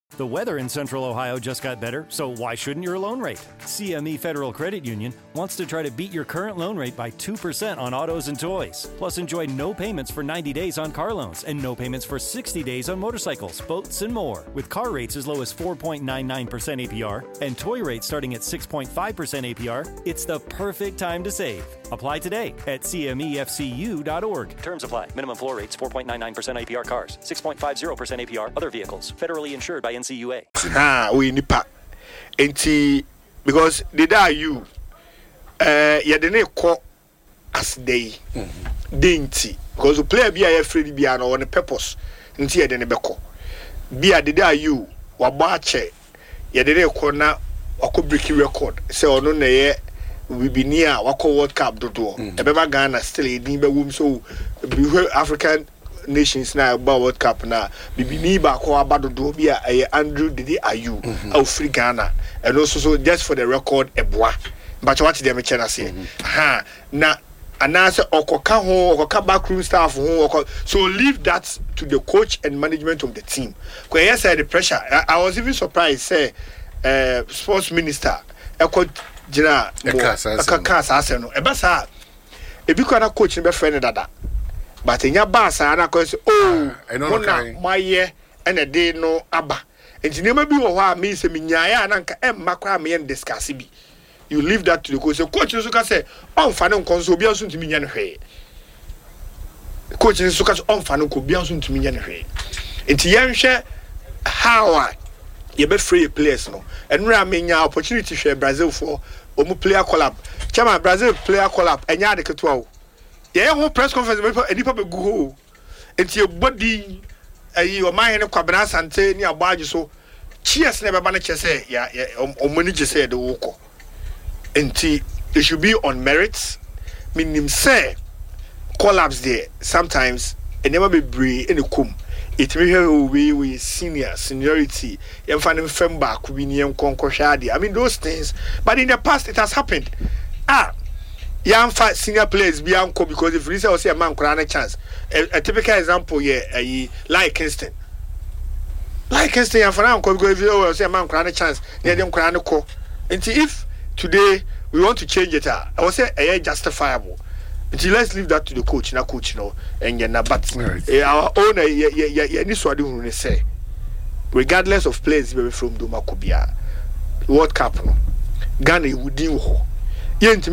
The weather in Central Ohio just got better, so why shouldn't your loan rate? CME Federal Credit Union wants to try to beat your current loan rate by 2% on autos and toys. Plus, enjoy no payments for 90 days on car loans and no payments for 60 days on motorcycles, boats, and more. With car rates as low as 4.99% APR and toy rates starting at 6.5% APR, it's the perfect time to save. Apply today at cmefcu.org. Terms apply. Minimum floor rates 4.99% APR cars, 6.50% APR other vehicles. Federally insured by NCUA. We nipa. Because they are you. You didn't call as they. Dainty. Because the player be a free be on a purpose. Until you didn't be be a did you. Wabache. You didn't call now. I could break your record. So no ne we be near Wako World Cup do. Ebeba Ghana still in the womb so African nations now about World Cup now. Bibi ba ko abado do be a Andrew Didi Ayu of free Ghana and also so just for the record eboa. But what them chena say. Ha na anase okoka ho okoka backroom staff ho so leave that to the coach and management of the team. Because yes the pressure I was even surprised say sports minister Jina Kasa no ebasa ebiko na coach be friend dada but enya bass na ko say na maye ene de no aba enti nema bi wo ho a me se minyaaya na nka emma kwa me discuss bi you leave that to the coach so ka say on fa ne nkonso obi aso ntimi nya ne hwe coach so ka on fa ne ko obi aso ntimi nya ne hwe enti yenhwe how you be free players no and we amenya opportunity share Brazil for omu player collab chama Brazil player collab enya de keto o ye ho press conference enipa be gu ho enti e body ayi o man ne kwabena sante ni agbaji so cheers na be ba na chese ya omani chese de woko enti it should be on merits minim say collabs there sometimes e never be bree in the kum it may have we seniority and finding fem back we near concoshadi. I mean those things, but in the past it has happened. Young fat senior players be uncle because if you say a man crown a chance. A typical example like Kingston. Like Kingston and for uncle because if you say a man crown a chance, near them crown a call. And if today we want to change it, I will say a justifiable. Until let's leave that to the coach, na coach no, and but our owner, this what you say. Regardless of players, from Doma Kubia, World Cup no, Ghana would do.